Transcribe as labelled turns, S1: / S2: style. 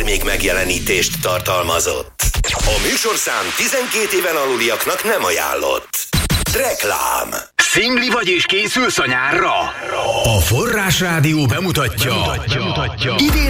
S1: termék megjelenítést tartalmazott. A műsorszám 12 éven aluliaknak nem ajánlott. Reklám.
S2: Szingli vagy és készülsz a nyárra? A Forrás Rádió bemutatja. Idén